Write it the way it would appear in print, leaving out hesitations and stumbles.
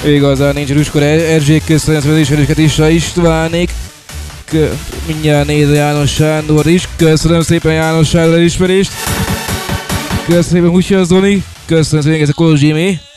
Igazán nincs Ruskor Erzsék, köszönöm az ismerősöket is, a Istvánék. Mindjárt néz a János Sándor is. Köszönöm szépen János Sándor elismerést. Köszönöm szépen Husja Zoni. Köszönöm szépen ez a Kolos Jimmy.